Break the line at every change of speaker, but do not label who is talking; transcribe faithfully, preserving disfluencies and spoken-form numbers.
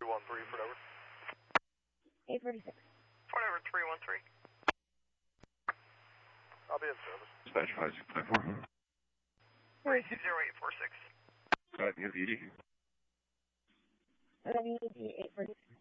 three one three, Fort Edward.
eight forty-six.
Fort Edward three one three.
I'll be in service.
Dispatch five six five four.
three two zero eight four six.
Uh, W D.
W D eight forty-six.